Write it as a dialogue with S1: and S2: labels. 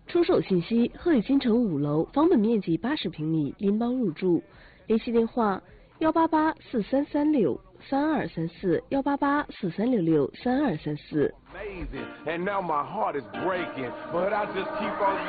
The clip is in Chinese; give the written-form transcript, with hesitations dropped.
S1: 出售信息：鹤宇新城5楼，房本面积80平米，拎包入住。联系电话：18843363234，18843663234。